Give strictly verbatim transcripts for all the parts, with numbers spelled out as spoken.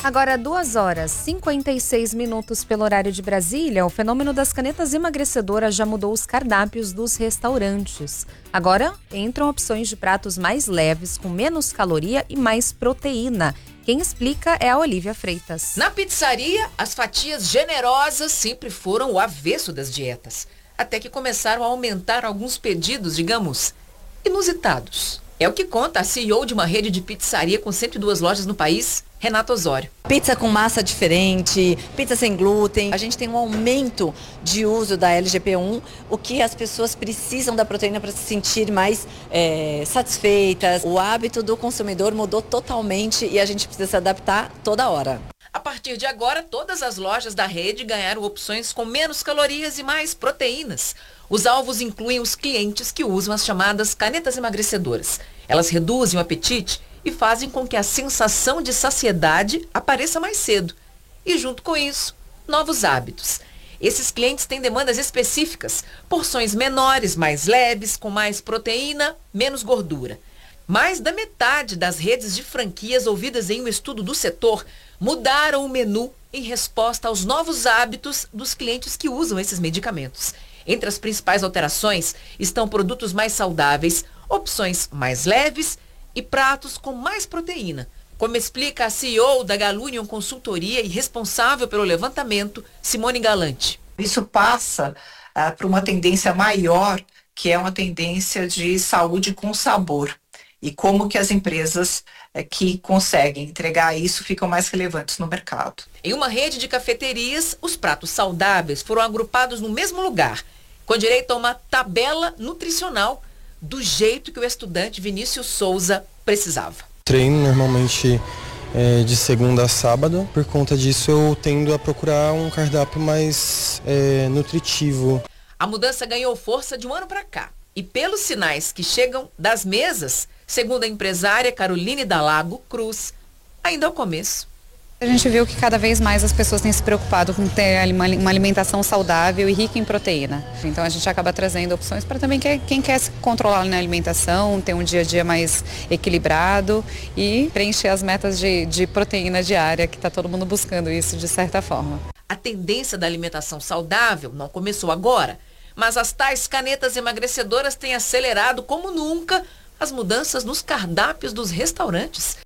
Agora, duas horas e cinquenta e seis minutos pelo horário de Brasília, o fenômeno das canetas emagrecedoras já mudou os cardápios dos restaurantes. Agora, entram opções de pratos mais leves, com menos caloria e mais proteína. Quem explica é a Olívia Freitas. Na pizzaria, as fatias generosas sempre foram o avesso das dietas. Até que começaram a aumentar alguns pedidos, digamos, inusitados. É o que conta a C E O de uma rede de pizzaria com cento e duas lojas no país, Renata Osório. Pizza com massa diferente, pizza sem glúten. A gente tem um aumento de uso da L G P um, o que as pessoas precisam da proteína para se sentir mais é, satisfeitas. O hábito do consumidor mudou totalmente e a gente precisa se adaptar toda hora. A partir de agora, todas as lojas da rede ganharam opções com menos calorias e mais proteínas. Os alvos incluem os clientes que usam as chamadas canetas emagrecedoras. Elas reduzem o apetite e fazem com que a sensação de saciedade apareça mais cedo. E junto com isso, novos hábitos. Esses clientes têm demandas específicas, porções menores, mais leves, com mais proteína, menos gordura. Mais da metade das redes de franquias ouvidas em um estudo do setor mudaram o menu em resposta aos novos hábitos dos clientes que usam esses medicamentos. Entre as principais alterações estão produtos mais saudáveis, opções mais leves e pratos com mais proteína. Como explica a C E O da Galunion Consultoria e responsável pelo levantamento, Simone Galante. Isso passa ah, para uma tendência maior, que é uma tendência de saúde com sabor. E como que as empresas é, que conseguem entregar isso ficam mais relevantes no mercado. Em uma rede de cafeterias, os pratos saudáveis foram agrupados no mesmo lugar, com direito a uma tabela nutricional, do jeito que o estudante Vinícius Souza precisava. Treino normalmente é, de segunda a sábado. Por conta disso, eu tendo a procurar um cardápio mais é, nutritivo. A mudança ganhou força de um ano para cá. E pelos sinais que chegam das mesas, segundo a empresária Caroline Dalago Cruz, ainda é o começo. A gente viu que cada vez mais as pessoas têm se preocupado com ter uma alimentação saudável e rica em proteína. Então a gente acaba trazendo opções para também quem quer se controlar na alimentação, ter um dia a dia mais equilibrado e preencher as metas de, de proteína diária, que está todo mundo buscando isso de certa forma. A tendência da alimentação saudável não começou agora, mas as tais canetas emagrecedoras têm acelerado como nunca as mudanças nos cardápios dos restaurantes.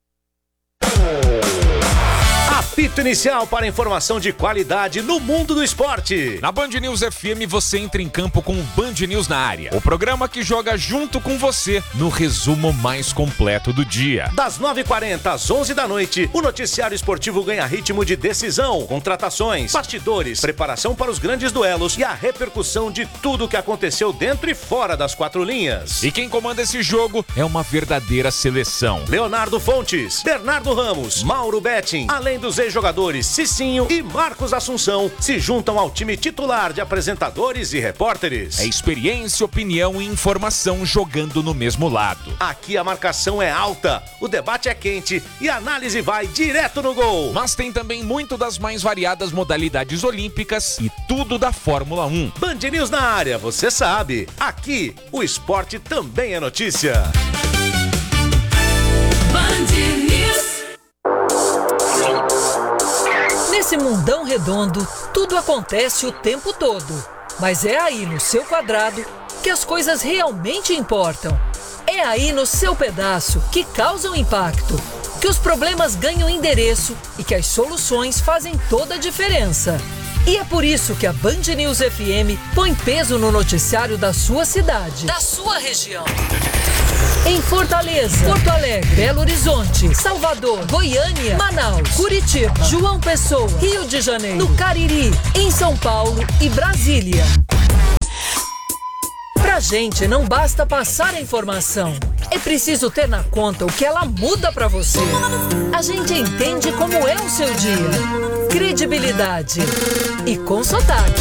Apito inicial para informação de qualidade no mundo do esporte. Na Band News F M você entra em campo com o Band News na área. O programa que joga junto com você no resumo mais completo do dia. Das nove e quarenta às onze da noite, o noticiário esportivo ganha ritmo de decisão, contratações, bastidores, preparação para os grandes duelos e a repercussão de tudo o que aconteceu dentro e fora das quatro linhas. E quem comanda esse jogo é uma verdadeira seleção. Leonardo Fontes, Bernardo Ramos, Mauro Betting, além dos ex-jogadores Cicinho e Marcos Assunção, se juntam ao time titular de apresentadores e repórteres. É experiência, opinião e informação jogando no mesmo lado. Aqui a marcação é alta, o debate é quente e a análise vai direto no gol. Mas tem também muito das mais variadas modalidades olímpicas e tudo da Fórmula um. Band News na área, você sabe. Aqui, o esporte também é notícia. Band News. Nesse mundão redondo, tudo acontece o tempo todo. Mas é aí no seu quadrado que as coisas realmente importam. É aí no seu pedaço que causam impacto, que os problemas ganham endereço e que as soluções fazem toda a diferença. E é por isso que a Band News F M põe peso no noticiário da sua cidade, da sua região. Em Fortaleza, Porto Alegre, Belo Horizonte, Salvador, Goiânia, Manaus, Curitiba, João Pessoa, Rio de Janeiro, no Cariri, em São Paulo e Brasília. Pra gente não basta passar a informação, é preciso ter na conta o que ela muda pra você. A gente entende como é o seu dia, credibilidade e com sotaque.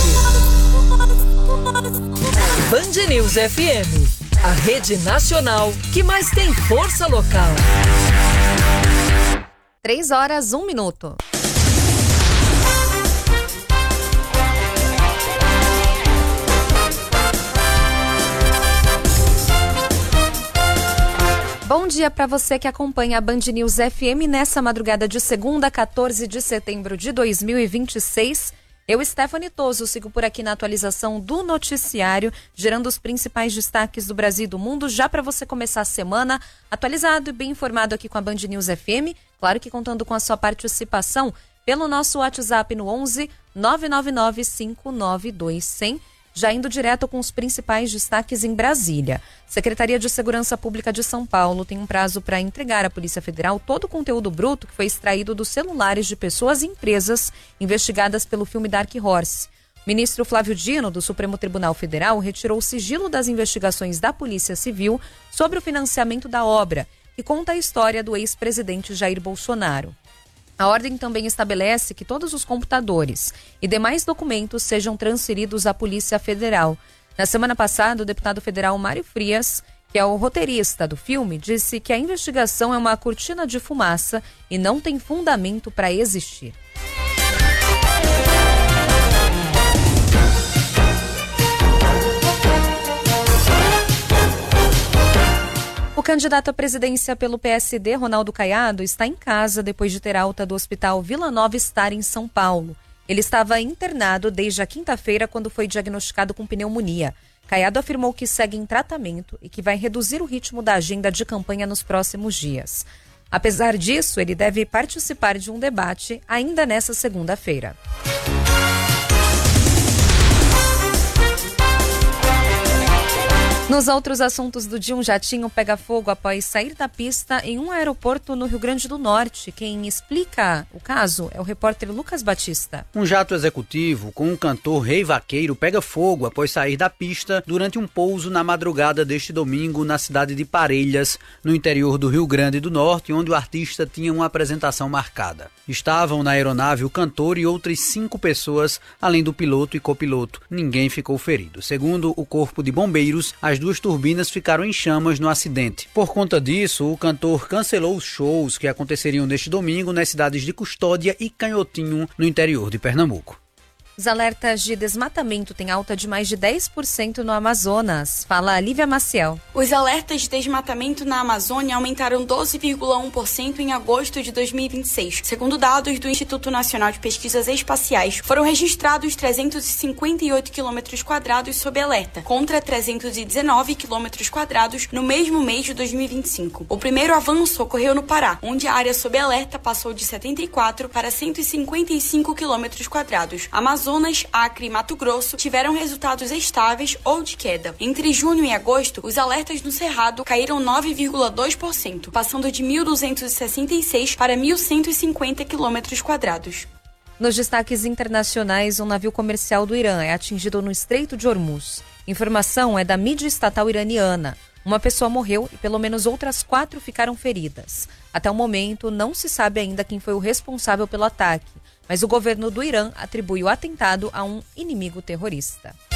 Band News F M, a rede nacional que mais tem força local. Três horas, um minuto. Bom dia para você que acompanha a Band News F M nessa madrugada de segunda, quatorze de setembro de dois mil e vinte e seis. Eu, Stephanie Toso, sigo por aqui na atualização do noticiário, gerando os principais destaques do Brasil e do mundo, já para você começar a semana atualizado e bem informado aqui com a Band News F M, claro que contando com a sua participação pelo nosso WhatsApp no onze nove nove nove cinco nove dois zero zero. Já indo direto com os principais destaques em Brasília. Secretaria de Segurança Pública de São Paulo tem um prazo para entregar à Polícia Federal todo o conteúdo bruto que foi extraído dos celulares de pessoas e empresas investigadas pelo filme Dark Horse. O ministro Flávio Dino, do Supremo Tribunal Federal, retirou o sigilo das investigações da Polícia Civil sobre o financiamento da obra, que conta a história do ex-presidente Jair Bolsonaro. A ordem também estabelece que todos os computadores e demais documentos sejam transferidos à Polícia Federal. Na semana passada, o deputado federal Mário Frias, que é o roteirista do filme, disse que a investigação é uma cortina de fumaça e não tem fundamento para existir. O candidato à presidência pelo P S D, Ronaldo Caiado, está em casa depois de ter alta do Hospital Vila Nova Star, em São Paulo. Ele estava internado desde a quinta-feira, quando foi diagnosticado com pneumonia. Caiado afirmou que segue em tratamento e que vai reduzir o ritmo da agenda de campanha nos próximos dias. Apesar disso, ele deve participar de um debate ainda nesta segunda-feira. Nos outros assuntos do dia, um jatinho pega fogo após sair da pista em um aeroporto no Rio Grande do Norte. Quem explica o caso é o repórter Lucas Batista. Um jato executivo com o cantor Rei Vaqueiro pega fogo após sair da pista durante um pouso na madrugada deste domingo na cidade de Parelhas, no interior do Rio Grande do Norte, onde o artista tinha uma apresentação marcada. Estavam na aeronave o cantor e outras cinco pessoas, além do piloto e copiloto. Ninguém ficou ferido. Segundo o Corpo de Bombeiros, as duas turbinas ficaram em chamas no acidente. Por conta disso, o cantor cancelou os shows que aconteceriam neste domingo nas cidades de Custódia e Canhotinho, no interior de Pernambuco. Os alertas de desmatamento têm alta de mais de dez por cento no Amazonas. Fala a Lívia Maciel. Os alertas de desmatamento na Amazônia aumentaram doze vírgula um por cento em agosto de dois mil e vinte e seis. Segundo dados do Instituto Nacional de Pesquisas Espaciais, foram registrados trezentos e cinquenta e oito quilômetros quadrados sob alerta, contra trezentos e dezenove quilômetros quadrados no mesmo mês de dois mil e vinte e cinco. O primeiro avanço ocorreu no Pará, onde a área sob alerta passou de setenta e quatro para cento e cinquenta e cinco quilômetros quadrados. Amazonas, Acre e Mato Grosso tiveram resultados estáveis ou de queda. Entre junho e agosto, os alertas no Cerrado caíram nove vírgula dois por cento, passando de mil duzentos e sessenta e seis para mil cento e cinquenta quilômetros quadrados. Nos destaques internacionais, um navio comercial do Irã é atingido no Estreito de Hormuz. Informação é da mídia estatal iraniana. Uma pessoa morreu e pelo menos outras quatro ficaram feridas. Até o momento, não se sabe ainda quem foi o responsável pelo ataque, mas o governo do Irã atribui o atentado a um inimigo terrorista.